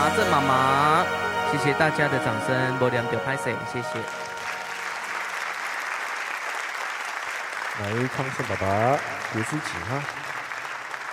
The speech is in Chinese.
爸、郑妈妈，谢谢大家的掌声，不念就拍谁，谢谢。 来，康胜爸爸，也是请哈。